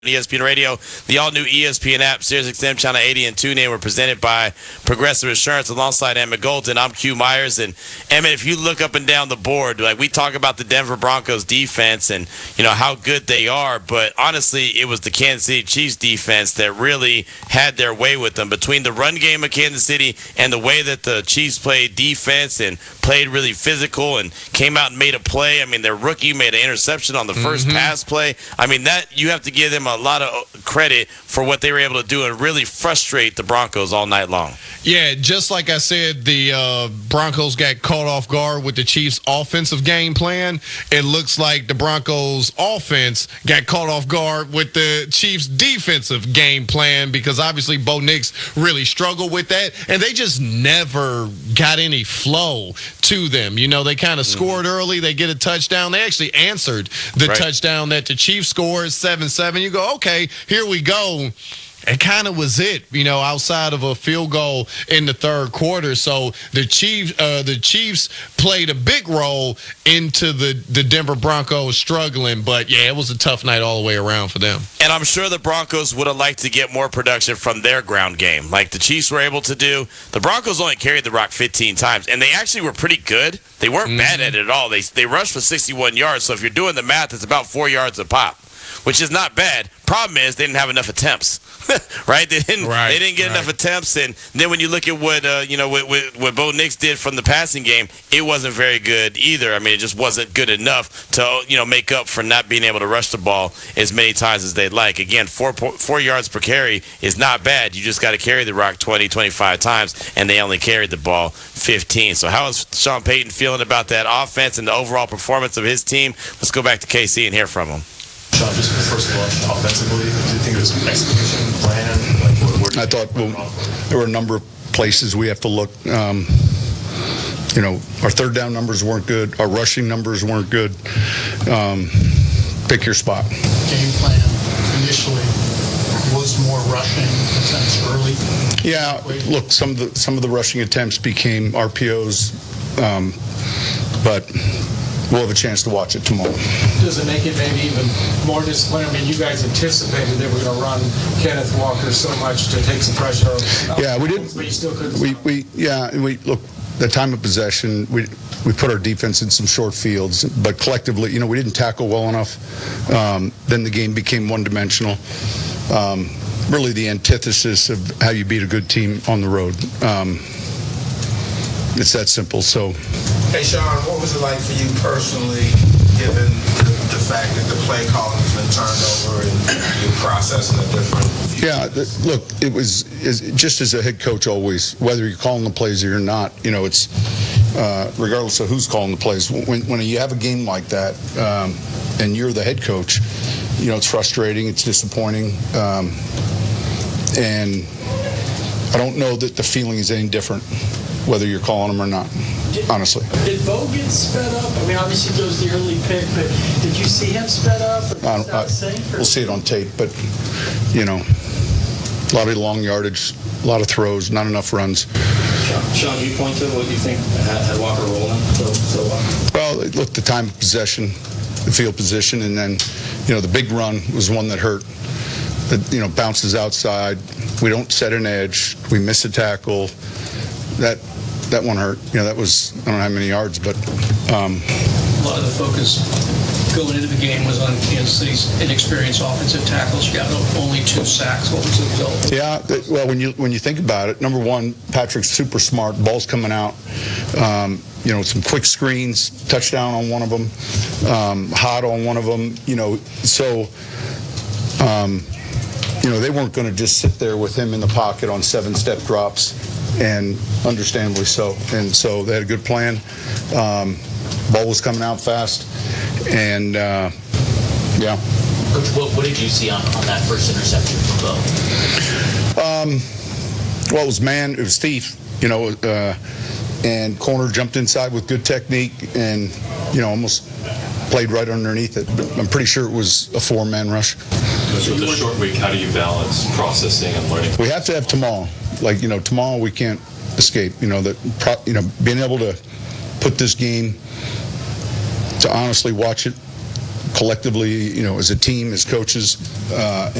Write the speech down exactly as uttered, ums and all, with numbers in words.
E S P N Radio, the all-new E S P N app, Sirius X M Channel eighty, and TuneIn were presented by Progressive Insurance alongside Emmett Golden. I'm Q Myers, and Emmett, if you look up and down the board, like we talk about the Denver Broncos defense and you know how good they are, but honestly, it was the Kansas City Chiefs defense that really had their way with them. Between the run game of Kansas City and the way that the Chiefs played defense and played really physical and came out and made a play. I mean, their rookie made an interception on the first mm-hmm. pass play. I mean, that you have to give them a lot of credit for what they were able to do and really frustrate the Broncos all night long. Yeah, just like I said, the uh, Broncos got caught off guard with the Chiefs' offensive game plan. It looks like the Broncos' offense got caught off guard with the Chiefs' defensive game plan because obviously Bo Nix really struggled with that, and they just never got any flow to them. You know, they kind of mm-hmm. scored early. They get a touchdown. They actually answered the right. touchdown that the Chiefs scored, seven seven. You go, okay, here we go. It kind of was it, you know, outside of a field goal in the third quarter. So the Chiefs, uh, the Chiefs played a big role into the, the Denver Broncos struggling. But, yeah, it was a tough night all the way around for them. And I'm sure the Broncos would have liked to get more production from their ground game, like the Chiefs were able to do. The Broncos only carried the rock fifteen times, and they actually were pretty good. They weren't mm-hmm. bad at it at all. They, they rushed for sixty-one yards. So if you're doing the math, it's about four yards a pop, which is not bad. Problem is they didn't have enough attempts, right? They didn't. Right, they didn't get right. enough attempts, and then when you look at what uh, you know what, what, what Bo Nix did from the passing game, it wasn't very good either. I mean, it just wasn't good enough to you know make up for not being able to rush the ball as many times as they'd like. Again, four four yards per carry is not bad. You just got to carry the rock twenty, twenty-five times, and they only carried the ball fifteen. So how is Sean Payton feeling about that offense and the overall performance of his team? Let's go back to K C and hear from him. Sean, just first of all, offensively, do you think it was an execution plan? Like, where, where I thought well, there were a number of places we have to look. Um, you know, our third down numbers weren't good. Our rushing numbers weren't good. Um, pick your spot. Game plan initially was more rushing attempts early. Yeah, look, some of the some of the rushing attempts became R P Os, um, but. We'll have a chance to watch it tomorrow. Does it make it maybe even more disciplined? I mean, you guys anticipated they were going to run Kenneth Walker so much to take some pressure off. Yeah, we did. But you still couldn't. We, we, yeah, and we look. The time of possession, we we put our defense in some short fields, but collectively, you know, we didn't tackle well enough. Um, then the game became one-dimensional. Um, really, the antithesis of how you beat a good team on the road. Um, It's that simple. So, hey Sean, what was it like for you personally, given the, the fact that the play calling has been turned over and you're processing a different? Yeah, the, look, it was is, just as a head coach always, whether you're calling the plays or you're not, you know, it's uh, regardless of who's calling the plays. When when you have a game like that um, and you're the head coach, you know, it's frustrating, it's disappointing, um, and I don't know that the feeling is any different, whether you're calling them or not, did, honestly. Did Bo get sped up? I mean, obviously it was the early pick, but did you see him sped up? Or I, I, safe, or? We'll see it on tape, but, you know, a lot of long yardage, a lot of throws, not enough runs. Sean, Sean you point to what you think had, had Walker rolling so, so well? Well, look, the time of possession, the field position, and then, you know, the big run was one that hurt. That, you know, bounces outside. We don't set an edge. We miss a tackle. That that one hurt. You know, that was, I don't know how many yards, but. Um, a lot of the focus going into the game was on Kansas City's inexperienced offensive tackles. You got only two sacks. What was the result? Yeah, well, when you when you think about it, number one, Patrick's super smart. Ball's coming out. Um, you know, some quick screens, touchdown on one of them, um, hot on one of them. You know, so. Um, you know, they weren't going to just sit there with him in the pocket on seven-step drops, and understandably so. And so they had a good plan. Um, ball was coming out fast, and uh, yeah. Coach, what, what did you see on, on that first interception from Bo? Um, well, it was man, it was thief, you know, uh, and corner jumped inside with good technique, and you know, almost played right underneath it. But I'm pretty sure it was a four-man rush. With the short week, how do you balance processing and learning? We have to have tomorrow. Like, you know, tomorrow we can't escape. You know, that, you know, being able to put this game, to honestly watch it collectively, you know, as a team, as coaches, uh,